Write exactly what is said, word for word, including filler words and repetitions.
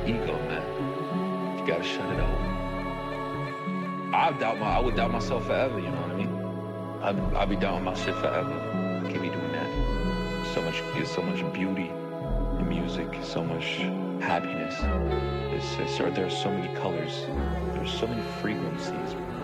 ego, man. You gotta shut it out. I doubt my, I would doubt myself forever. You know what I mean? I'd, I'd be doubting my shit forever. I can't be doing that. So much, there's so much beauty in music, so much happiness. It's, it's, there are so many colors. There's so many frequencies.